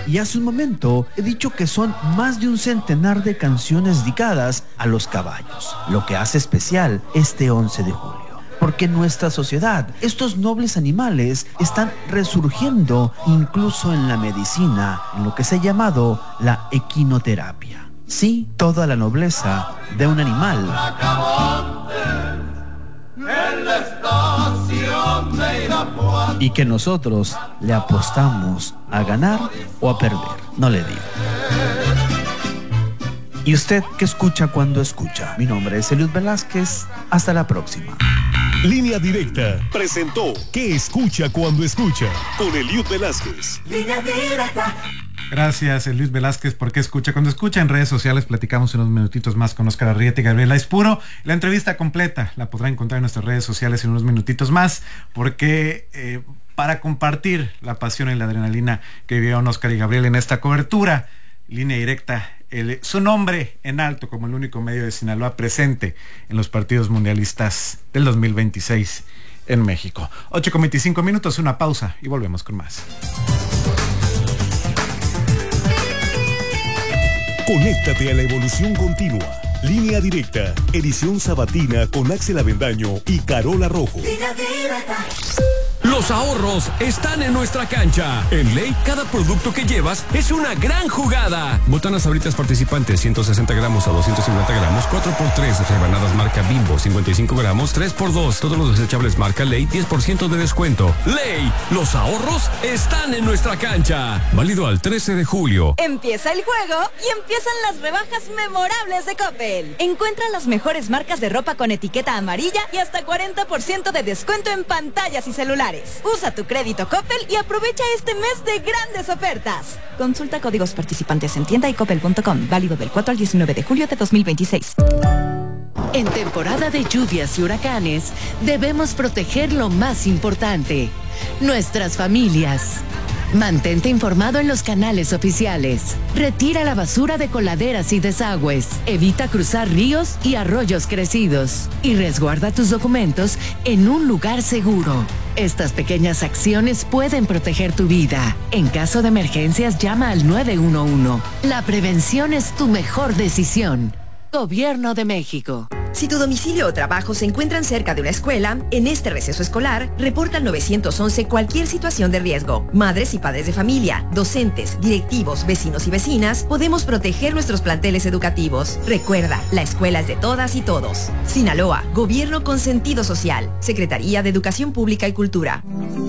Y hace un momento he dicho que son más de un centenar de canciones dedicadas a los caballos, lo que hace especial este 11 de julio. Porque en nuestra sociedad estos nobles animales están resurgiendo incluso en la medicina, en lo que se ha llamado la equinoterapia. Sí, toda la nobleza de un animal. Y que nosotros le apostamos a ganar o a perder, no le digo. ¿Y usted qué escucha cuando escucha? Mi nombre es Eliud Velázquez. Hasta la próxima. Línea Directa presentó ¿Qué escucha cuando escucha? Con Eliud Velázquez. Línea Directa. Gracias, Luis Velázquez, por qué escucha. Cuando escucha en redes sociales, platicamos unos minutitos más con Óscar Arrieta y Gabriela Aispuro. La entrevista completa la podrá encontrar en nuestras redes sociales en unos minutitos más, porque para compartir la pasión y la adrenalina que vivieron Óscar y Gabriela en esta cobertura, Línea Directa, su nombre en alto como el único medio de Sinaloa presente en los partidos mundialistas del 2026 en México. 8:25, una pausa y volvemos con más. Conéctate a la evolución continua. Línea Directa, edición sabatina con Axel Avendaño y Carola Rojo. Línea Directa. Los ahorros están en nuestra cancha. En Ley, cada producto que llevas es una gran jugada. Botanas Sabritas participantes, 160 gramos a 250 gramos, 4x3. Rebanadas marca Bimbo, 55 gramos, 3x2. Todos los desechables marca Ley, 10% de descuento. Ley, los ahorros están en nuestra cancha. Válido al 13 de julio. Empieza el juego y empiezan las rebajas memorables de Coppel. Encuentra las mejores marcas de ropa con etiqueta amarilla y hasta 40% de descuento en pantallas y celulares. Usa tu crédito Coppel y aprovecha este mes de grandes ofertas. Consulta códigos participantes en tienda y coppel.com. Válido del 4 al 19 de julio de 2026. En temporada de lluvias y huracanes, debemos proteger lo más importante: nuestras familias. Mantente informado en los canales oficiales. Retira la basura de coladeras y desagües. Evita cruzar ríos y arroyos crecidos. Y resguarda tus documentos en un lugar seguro. Estas pequeñas acciones pueden proteger tu vida. En caso de emergencias, llama al 911. La prevención es tu mejor decisión. Gobierno de México. Si tu domicilio o trabajo se encuentran cerca de una escuela, en este receso escolar, reporta al 911 cualquier situación de riesgo. Madres y padres de familia, docentes, directivos, vecinos y vecinas, podemos proteger nuestros planteles educativos. Recuerda, la escuela es de todas y todos. Sinaloa, Gobierno con sentido social. Secretaría de Educación Pública y Cultura.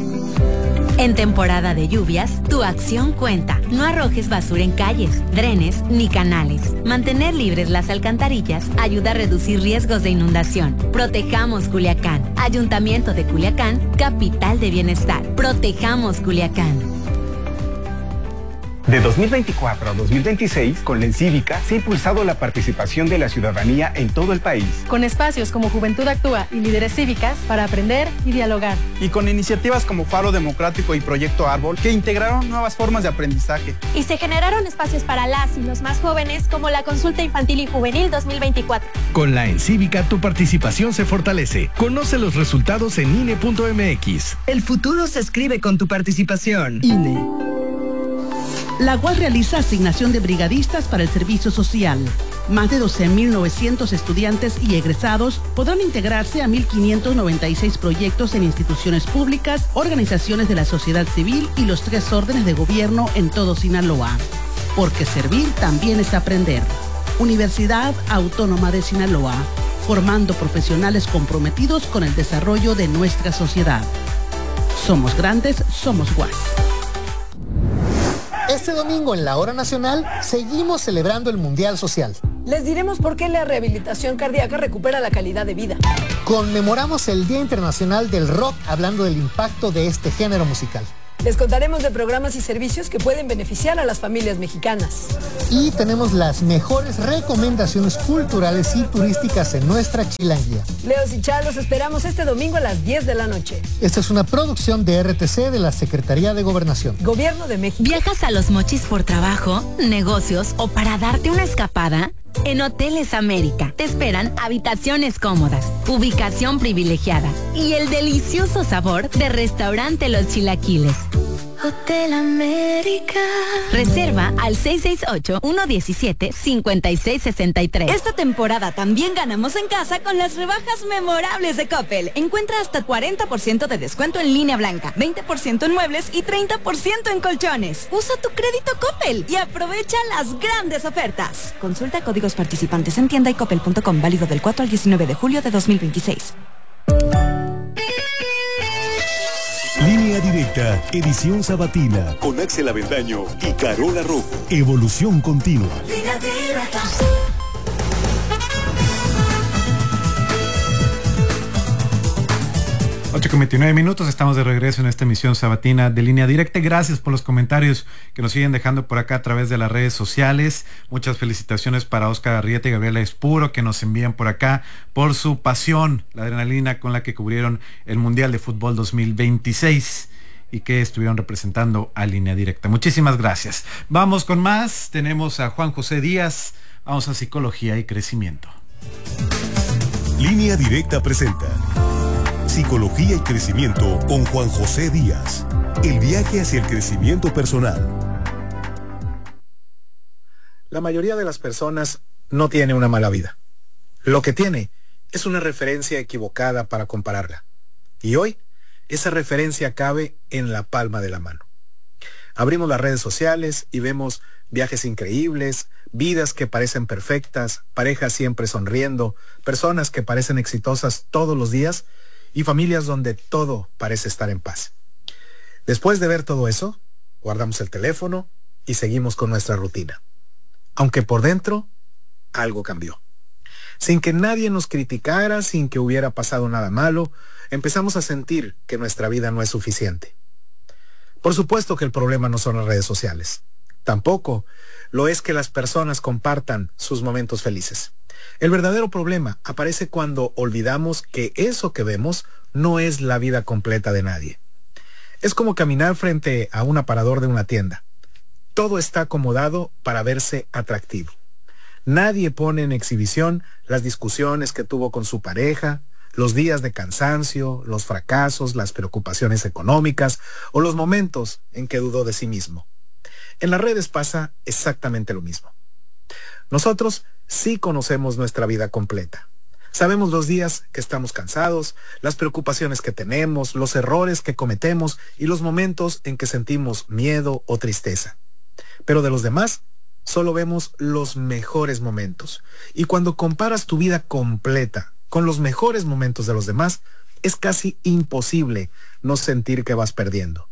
En temporada de lluvias, tu acción cuenta. No arrojes basura en calles, drenes ni canales. Mantener libres las alcantarillas ayuda a reducir riesgos de inundación. Protejamos Culiacán. Ayuntamiento de Culiacán, capital de bienestar. Protejamos Culiacán. De 2024 a 2026, con la Encívica, se ha impulsado la participación de la ciudadanía en todo el país. Con espacios como Juventud Actúa y Líderes Cívicas para aprender y dialogar. Y con iniciativas como Faro Democrático y Proyecto Árbol, que integraron nuevas formas de aprendizaje. Y se generaron espacios para las y los más jóvenes, como la Consulta Infantil y Juvenil 2024. Con la Encívica, tu participación se fortalece. Conoce los resultados en INE.mx. El futuro se escribe con tu participación. INE. La UAS realiza asignación de brigadistas para el servicio social. Más de 12.900 estudiantes y egresados podrán integrarse a 1.596 proyectos en instituciones públicas, organizaciones de la sociedad civil y los 3 órdenes de gobierno en todo Sinaloa. Porque servir también es aprender. Universidad Autónoma de Sinaloa, formando profesionales comprometidos con el desarrollo de nuestra sociedad. Somos grandes, somos UAS. Este domingo en la Hora Nacional seguimos celebrando el Mundial Social. Les diremos por qué la rehabilitación cardíaca recupera la calidad de vida. Conmemoramos el Día Internacional del Rock hablando del impacto de este género musical. Les contaremos de programas y servicios que pueden beneficiar a las familias mexicanas. Y tenemos las mejores recomendaciones culturales y turísticas en nuestra chilanguía. Leos y Chá, los esperamos este domingo a las 10 de la noche. Esta es una producción de RTC de la Secretaría de Gobernación. Gobierno de México. ¿Viajas a Los Mochis por trabajo, negocios o para darte una escapada? En Hoteles América te esperan habitaciones cómodas, ubicación privilegiada y el delicioso sabor de Restaurante Los Chilaquiles. Hotel América. Reserva al 668-117-5663. Esta temporada también ganamos en casa con las rebajas memorables de Coppel. Encuentra hasta 40% de descuento en línea blanca, 20% en muebles y 30% en colchones. Usa tu crédito Coppel y aprovecha las grandes ofertas. Consulta códigos participantes en tienda y coppel.com, válido del 4 al 19 de julio de 2026. Línea Directa, edición sabatina, con Axel Avendaño y Carola Rojo. Evolución continua. Línea Directa. 8:29, estamos de regreso en esta emisión sabatina de Línea Directa. Gracias por los comentarios que nos siguen dejando por acá a través de las redes sociales. Muchas felicitaciones para Óscar Arrieta y Gabriela Espuro, que nos envían por acá por su pasión, la adrenalina con la que cubrieron el Mundial de Fútbol 2026 y que estuvieron representando a Línea Directa. Muchísimas gracias. Vamos con más. Tenemos a Juan José Díaz. Vamos a Psicología y Crecimiento. Línea Directa presenta Psicología y Crecimiento con Juan José Díaz. El viaje hacia el crecimiento personal. La mayoría de las personas no tiene una mala vida. Lo que tiene es una referencia equivocada para compararla. Y hoy, esa referencia cabe en la palma de la mano. Abrimos las redes sociales y vemos viajes increíbles, vidas que parecen perfectas, parejas siempre sonriendo, personas que parecen exitosas todos los días, y familias donde todo parece estar en paz. Después de ver todo eso, guardamos el teléfono y seguimos con nuestra rutina. Aunque por dentro, algo cambió. Sin que nadie nos criticara, sin que hubiera pasado nada malo, empezamos a sentir que nuestra vida no es suficiente. Por supuesto que el problema no son las redes sociales. Tampoco lo es que las personas compartan sus momentos felices. El verdadero problema aparece cuando olvidamos que eso que vemos no es la vida completa de nadie. Es como caminar frente a un aparador de una tienda. Todo está acomodado para verse atractivo. Nadie pone en exhibición las discusiones que tuvo con su pareja, los días de cansancio, los fracasos, las preocupaciones económicas o los momentos en que dudó de sí mismo. En las redes pasa exactamente lo mismo. Nosotros sí conocemos nuestra vida completa. Sabemos los días que estamos cansados, las preocupaciones que tenemos, los errores que cometemos y los momentos en que sentimos miedo o tristeza. Pero de los demás, solo vemos los mejores momentos. Y cuando comparas tu vida completa con los mejores momentos de los demás, es casi imposible no sentir que vas perdiendo.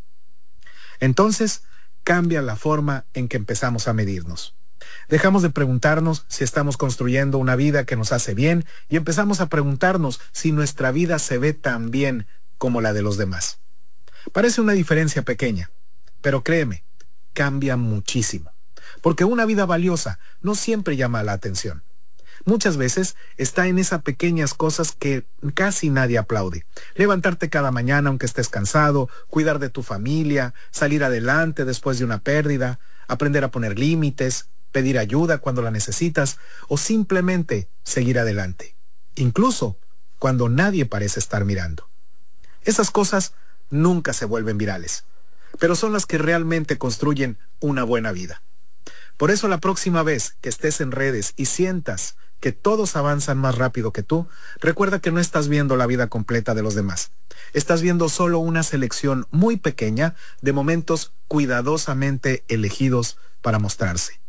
Entonces, cambia la forma en que empezamos a medirnos. Dejamos de preguntarnos si estamos construyendo una vida que nos hace bien y empezamos a preguntarnos si nuestra vida se ve tan bien como la de los demás. Parece una diferencia pequeña, pero créeme, cambia muchísimo. Porque una vida valiosa no siempre llama la atención. Muchas veces está en esas pequeñas cosas que casi nadie aplaude. Levantarte cada mañana aunque estés cansado, cuidar de tu familia, salir adelante después de una pérdida, aprender a poner límites, pedir ayuda cuando la necesitas o simplemente seguir adelante, incluso cuando nadie parece estar mirando. Esas cosas nunca se vuelven virales, pero son las que realmente construyen una buena vida. Por eso la próxima vez que estés en redes y sientas que todos avanzan más rápido que tú, recuerda que no estás viendo la vida completa de los demás. Estás viendo solo una selección muy pequeña de momentos cuidadosamente elegidos para mostrarse.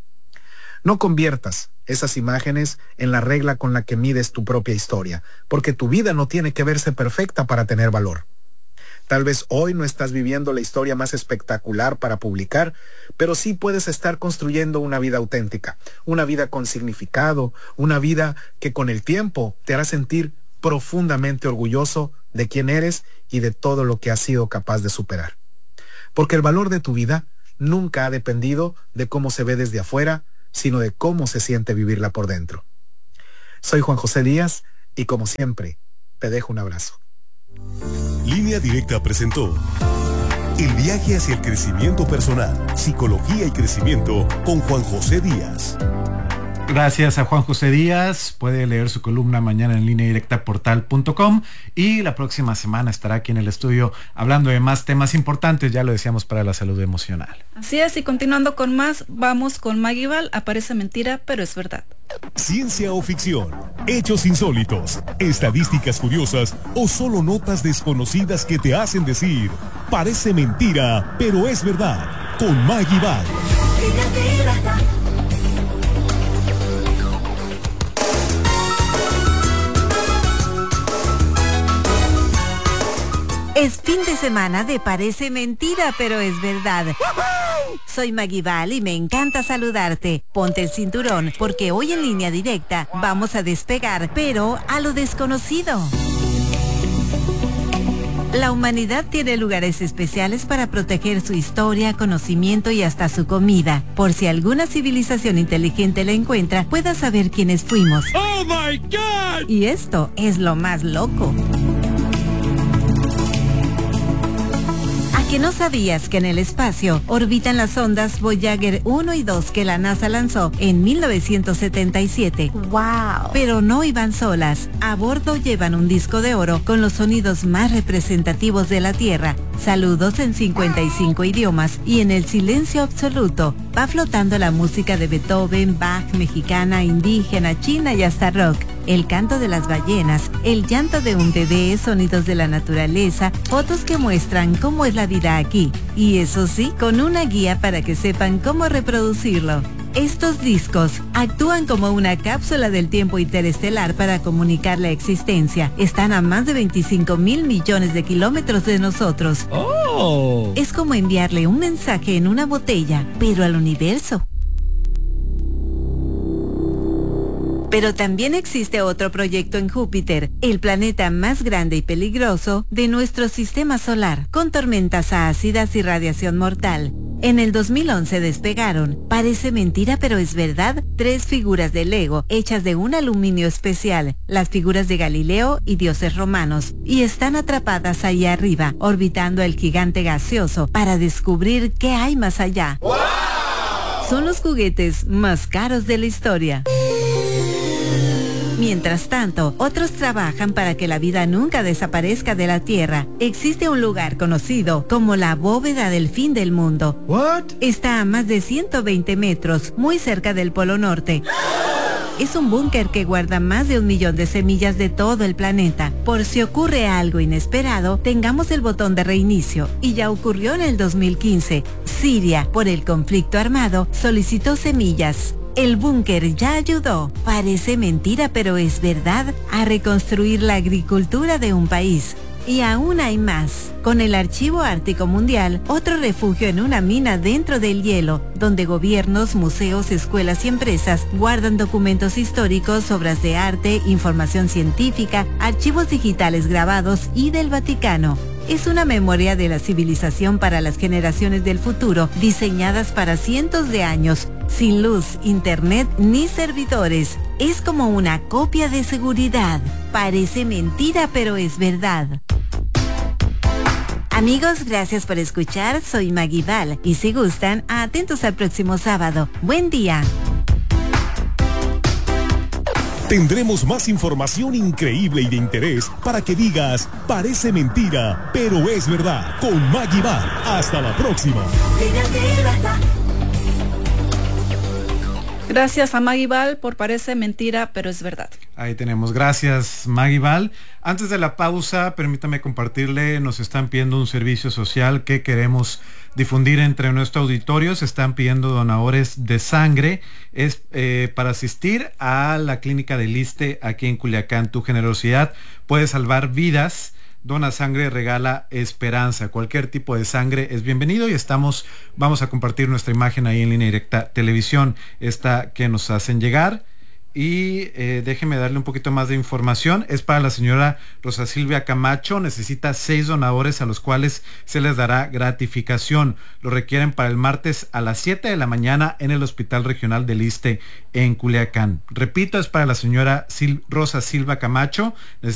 No conviertas esas imágenes en la regla con la que mides tu propia historia, porque tu vida no tiene que verse perfecta para tener valor. Tal vez hoy no estás viviendo la historia más espectacular para publicar, pero sí puedes estar construyendo una vida auténtica, una vida con significado, una vida que con el tiempo te hará sentir profundamente orgulloso de quién eres y de todo lo que has sido capaz de superar. Porque el valor de tu vida nunca ha dependido de cómo se ve desde afuera, sino de cómo se siente vivirla por dentro. Soy Juan José Díaz y como siempre, te dejo un abrazo. Línea Directa presentó El viaje hacia el crecimiento personal, psicología y crecimiento con Juan José Díaz. Gracias a Juan José Díaz. Puede leer su columna mañana en línea directa portal.com y la próxima semana estará aquí en el estudio hablando de más temas importantes, ya lo decíamos, para la salud emocional. Así es, y continuando con más, vamos con Maggie Val. Aparece mentira, pero es verdad. Ciencia o ficción, hechos insólitos, estadísticas curiosas o solo notas desconocidas que te hacen decir, parece mentira, pero es verdad, con Maggie Val. Es fin de semana de Parece Mentira, pero es verdad. Soy Maggie Val y me encanta saludarte. Ponte el cinturón, porque hoy en línea directa vamos a despegar, pero a lo desconocido. La humanidad tiene lugares especiales para proteger su historia, conocimiento y hasta su comida. Por si alguna civilización inteligente la encuentra, pueda saber quiénes fuimos. ¡Oh, my God! Y esto es lo más loco. ¿Que no sabías que en el espacio orbitan las sondas Voyager 1 y 2 que la NASA lanzó en 1977? ¡Wow! Pero no iban solas. A bordo llevan un disco de oro con los sonidos más representativos de la Tierra, saludos en 55 idiomas y en el silencio absoluto va flotando la música de Beethoven, Bach, mexicana, indígena, china y hasta rock. El canto de las ballenas, el llanto de un bebé, sonidos de la naturaleza, fotos que muestran cómo es la vida aquí. Y eso sí, con una guía para que sepan cómo reproducirlo. Estos discos actúan como una cápsula del tiempo interestelar para comunicar la existencia. Están a más de 25,000 millones de kilómetros de nosotros. ¡Oh! Es como enviarle un mensaje en una botella, pero al universo. Pero también existe otro proyecto en Júpiter, el planeta más grande y peligroso de nuestro sistema solar, con tormentas ácidas y radiación mortal. En el 2011 despegaron, parece mentira pero es verdad, 3 figuras de Lego hechas de un aluminio especial, las figuras de Galileo y dioses romanos, y están atrapadas ahí arriba, orbitando el gigante gaseoso para descubrir qué hay más allá. ¡Wow! Son los juguetes más caros de la historia. Mientras tanto, otros trabajan para que la vida nunca desaparezca de la Tierra. Existe un lugar conocido como la bóveda del fin del mundo. ¿What? Está a más de 120 metros, muy cerca del Polo Norte. Es un búnker que guarda más de 1 millón de semillas de todo el planeta. Por si ocurre algo inesperado, tengamos el botón de reinicio. Y ya ocurrió en el 2015. Siria, por el conflicto armado, solicitó semillas. El búnker ya ayudó, parece mentira pero es verdad, a reconstruir la agricultura de un país. Y aún hay más. Con el Archivo Ártico Mundial, otro refugio en una mina dentro del hielo, donde gobiernos, museos, escuelas y empresas guardan documentos históricos, obras de arte, información científica, archivos digitales grabados y del Vaticano. Es una memoria de la civilización para las generaciones del futuro, diseñadas para cientos de años, sin luz, internet ni servidores. Es como una copia de seguridad. Parece mentira, pero es verdad. Amigos, gracias por escuchar. Soy Maggie Val y si gustan, atentos al próximo sábado. Buen día. Tendremos más información increíble y de interés para que digas, parece mentira, pero es verdad, con Maggie Val. Hasta la próxima. Gracias a Maggie Val por parece mentira, pero es verdad. Ahí tenemos, gracias Maggie Val. Antes de la pausa, permítame compartirle, nos están pidiendo un servicio social que queremos difundir entre nuestro auditorio. Se están pidiendo donadores de sangre. Es para asistir a la clínica del ISSSTE aquí en Culiacán. Tu generosidad puede salvar vidas. Dona sangre, regala esperanza. Cualquier tipo de sangre es bienvenido y vamos a compartir nuestra imagen ahí en Línea Directa Televisión, esta que nos hacen llegar. Y déjeme darle un poquito más de información. Es para la señora Rosa Silvia Camacho. Necesita 6 donadores a los cuales se les dará gratificación. Lo requieren para el martes a las 7 de la mañana en el Hospital Regional del ISSSTE en Culiacán. Repito, es para la señora Rosa Silva Camacho.